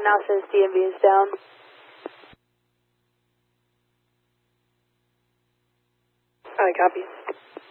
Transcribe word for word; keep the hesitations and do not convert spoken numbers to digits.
now says D M V is down. I copy.